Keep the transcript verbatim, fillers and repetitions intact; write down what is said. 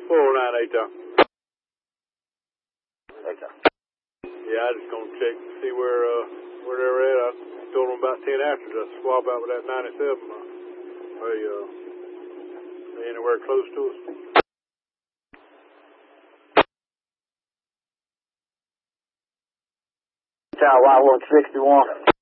four oh nine eight time. Eight time. Yeah, I just gonna check to see where uh where they're at. I told them about ten after to swap out with that ninety-seven. Uh, they uh they anywhere close to us. Tower Y one sixty-one.